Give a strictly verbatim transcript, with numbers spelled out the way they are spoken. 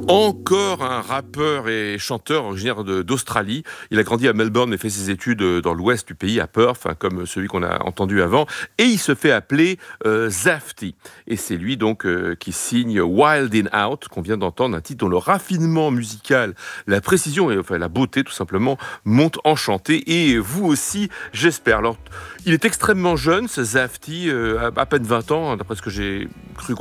Encore un rappeur et chanteur originaire de- d'Australie. Il a grandi à Melbourne et fait ses études euh, dans l'ouest du pays, à Perth, hein, comme celui qu'on a entendu avant. Et il se fait appeler euh, Zafty. Et c'est lui donc euh, qui signe Wild in Out, qu'on vient d'entendre, un titre dont le raffinement musical, la précision et enfin la beauté tout simplement montent enchanté. Et vous aussi, j'espère. Alors, il est extrêmement jeune, ce Zafty, euh, à à peine vingt ans, hein, d'après ce que j'ai cru